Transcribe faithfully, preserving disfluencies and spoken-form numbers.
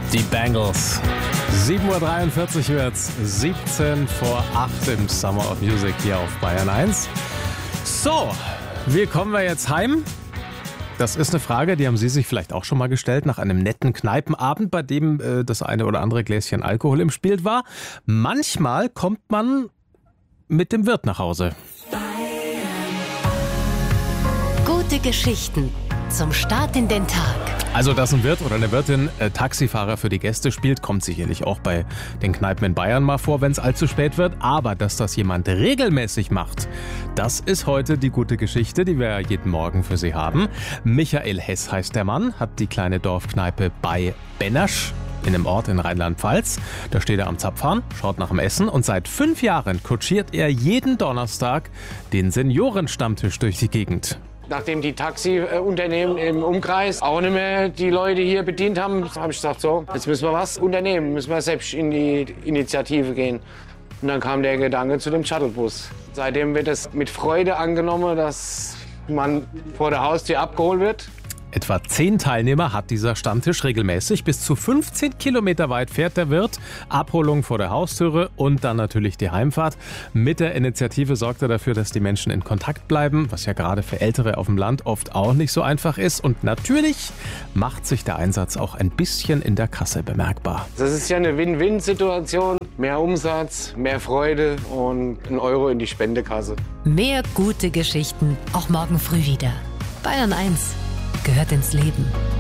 Die Bangles. sieben Uhr dreiundvierzig wird's, siebzehn vor acht im Summer of Music hier auf Bayern eins. So, wie kommen wir jetzt heim? Das ist eine Frage, die haben Sie sich vielleicht auch schon mal gestellt, nach einem netten Kneipenabend, bei dem äh, das eine oder andere Gläschen Alkohol im Spiel war. Manchmal kommt man mit dem Wirt nach Hause. Gute Geschichten zum Start in den Tag. Also, dass ein Wirt oder eine Wirtin äh, Taxifahrer für die Gäste spielt, kommt sicherlich auch bei den Kneipen in Bayern mal vor, wenn es allzu spät wird. Aber dass das jemand regelmäßig macht, das ist heute die gute Geschichte, die wir jeden Morgen für Sie haben. Michael Hess heißt der Mann, hat die kleine Dorfkneipe bei Bennersch in einem Ort in Rheinland-Pfalz. Da steht er am Zapfhahn, schaut nach dem Essen und seit fünf Jahren kutschiert er jeden Donnerstag den Seniorenstammtisch durch die Gegend. Nachdem die Taxiunternehmen im Umkreis auch nicht mehr die Leute hier bedient haben, habe ich gesagt, so, jetzt müssen wir was unternehmen, müssen wir selbst in die Initiative gehen. Und dann kam der Gedanke zu dem Shuttlebus. Seitdem wird es mit Freude angenommen, dass man vor der Haustür abgeholt wird. Etwa zehn Teilnehmer hat dieser Stammtisch regelmäßig. Bis zu fünfzehn Kilometer weit fährt der Wirt. Abholung vor der Haustüre und dann natürlich die Heimfahrt. Mit der Initiative sorgt er dafür, dass die Menschen in Kontakt bleiben, was ja gerade für Ältere auf dem Land oft auch nicht so einfach ist. Und natürlich macht sich der Einsatz auch ein bisschen in der Kasse bemerkbar. Das ist ja eine Win-Win-Situation. Mehr Umsatz, mehr Freude und ein Euro in die Spendekasse. Mehr gute Geschichten, auch morgen früh wieder. Bayern eins gehört ins Leben.